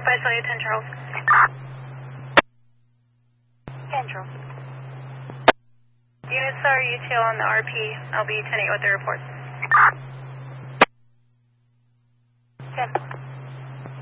Special 10 Charles. 10 Charles. Units are UTL on the RP. I'll be 10-8 with the report.